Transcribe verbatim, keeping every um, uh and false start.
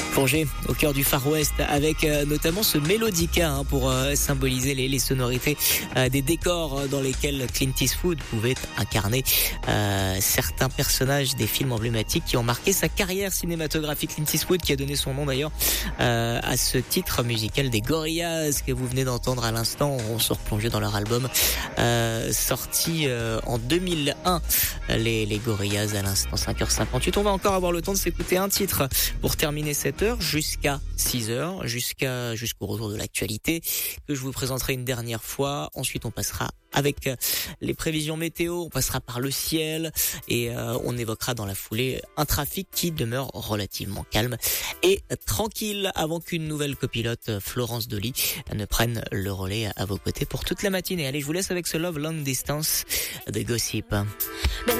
Plongé au cœur du Far West avec euh, notamment ce mélodica hein, pour euh, symboliser les, les sonorités euh, des décors dans lesquels Clint Eastwood pouvait incarner euh, certains personnages des films emblématiques qui ont marqué sa carrière cinématographique. Clint Eastwood qui a donné son nom d'ailleurs euh, à ce titre musical des Gorillaz que vous venez d'entendre à l'instant. On se replongeait dans leur album euh, sorti euh, en deux mille un, les, les Gorillaz à l'instant, cinq heures cinquante-huit. On va encore avoir le temps de s'écouter un titre pour terminer cette heure jusqu'à six heures, jusqu'à jusqu'au retour de l'actualité que je vous présenterai une dernière fois. Ensuite, on passera avec les prévisions météo, on passera par le ciel et euh, on évoquera dans la foulée un trafic qui demeure relativement calme et tranquille avant qu'une nouvelle copilote, Florence Dolly, ne prenne le relais à vos côtés pour toute la matinée. Allez, je vous laisse avec ce Love Long Distance de Gossip.